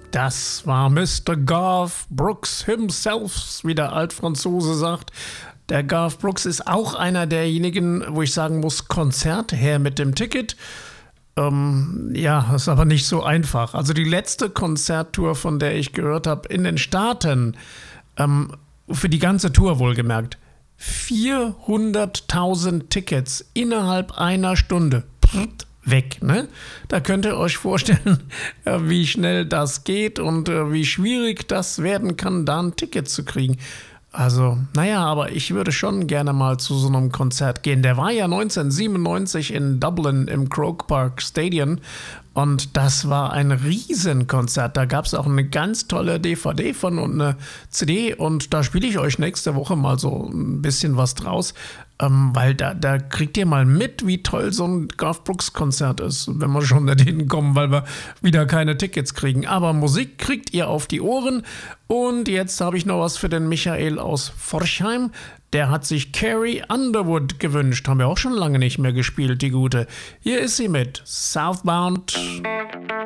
Das war Mr. Garth Brooks himself, wie der Altfranzose sagt. Der Garth Brooks ist auch einer derjenigen, wo ich sagen muss, Konzert her mit dem Ticket. Ja, ist aber nicht so einfach. Also die letzte Konzerttour, von der ich gehört habe, in den Staaten, für die ganze Tour wohlgemerkt, 400.000 Tickets innerhalb einer Stunde. Weg, ne? Da könnt ihr euch vorstellen, wie schnell das geht und wie schwierig das werden kann, da ein Ticket zu kriegen. Also, naja, aber ich würde schon gerne mal zu so einem Konzert gehen. Der war ja 1997 in Dublin im Croke Park Stadium und das war ein Riesenkonzert. Da gab es auch eine ganz tolle DVD von und eine CD und da spiele ich euch nächste Woche mal so ein bisschen was draus, weil da kriegt ihr mal mit, wie toll so ein Garth Brooks Konzert ist, wenn wir schon nicht hinkommen, weil wir wieder keine Tickets kriegen. Aber Musik kriegt ihr auf die Ohren und jetzt habe ich noch was für den Michael aus Forchheim. Der hat sich Carrie Underwood gewünscht. Haben wir auch schon lange nicht mehr gespielt, die Gute. Hier ist sie mit Southbound.